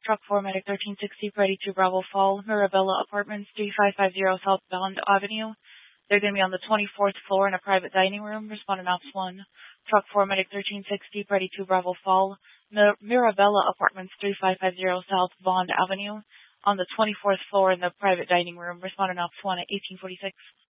Truck 4 Medic 1360, ready to Bravo Fall, Mirabella Apartments, 3550 Southbound Avenue. They're going to be on the 24th floor in a private dining room. Respondent Ops 1. Truck 4 Medic 1360, ready to Bravo Fall, Mirabella Apartments, 3550 South Bond Avenue. On the 24th floor in the private dining room. Respondent Ops 1 at 1846.